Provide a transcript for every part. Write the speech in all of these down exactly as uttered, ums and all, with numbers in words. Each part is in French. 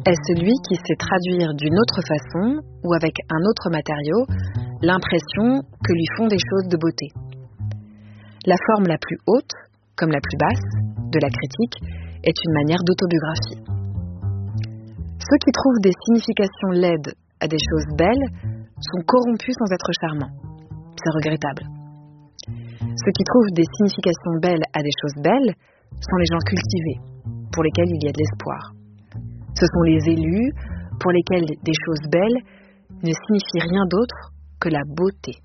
est celui qui sait traduire d'une autre façon ou avec un autre matériau l'impression que lui font des choses de beauté. La forme la plus haute, comme la plus basse, de la critique est une manière d'autobiographie. Ceux qui trouvent des significations laides à des choses belles sont corrompus sans être charmants. C'est regrettable. Ceux qui trouvent des significations belles à des choses belles sont les gens cultivés, pour lesquels il y a de l'espoir. Ce sont les élus, pour lesquels des choses belles ne signifient rien d'autre que la beauté.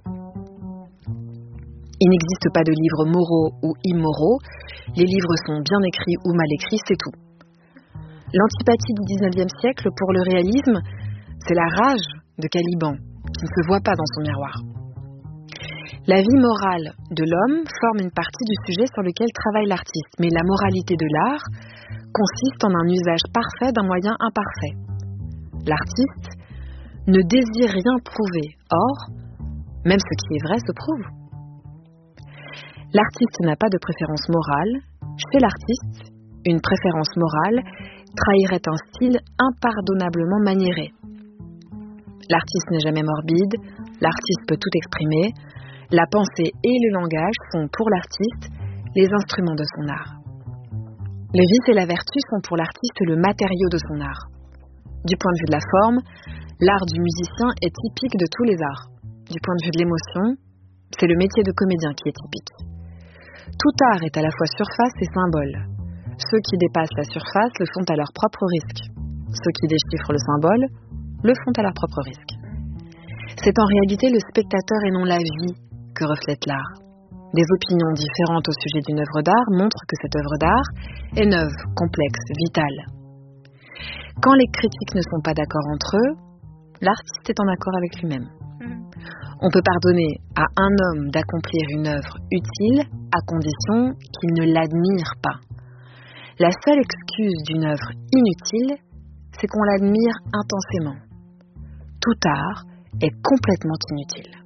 Il n'existe pas de livres moraux ou immoraux, les livres sont bien écrits ou mal écrits, c'est tout. L'antipathie du dix-neuvième siècle pour le réalisme, c'est la rage de Caliban, qui ne se voit pas dans son miroir. La vie morale de l'homme forme une partie du sujet sur lequel travaille l'artiste, mais la moralité de l'art consiste en un usage parfait d'un moyen imparfait. L'artiste ne désire rien prouver, or, même ce qui est vrai se prouve. L'artiste n'a pas de préférence morale. Chez l'artiste, une préférence morale trahirait un style impardonnablement maniéré. L'artiste n'est jamais morbide, l'artiste peut tout exprimer, la pensée et le langage sont pour l'artiste les instruments de son art. Le vice et la vertu sont pour l'artiste le matériau de son art. Du point de vue de la forme, l'art du musicien est typique de tous les arts. Du point de vue de l'émotion, c'est le métier de comédien qui est typique. Tout art est à la fois surface et symbole. Ceux qui dépassent la surface le font à leur propre risque. Ceux qui déchiffrent le symbole le font à leur propre risque. C'est en réalité le spectateur et non la vie que reflète l'art. Des opinions différentes au sujet d'une œuvre d'art montrent que cette œuvre d'art est neuve, complexe, vitale. Quand les critiques ne sont pas d'accord entre eux, l'artiste est en accord avec lui-même. On peut pardonner à un homme d'accomplir une œuvre utile à condition qu'il ne l'admire pas. La seule excuse d'une œuvre inutile, c'est qu'on l'admire intensément. Tout art est complètement inutile.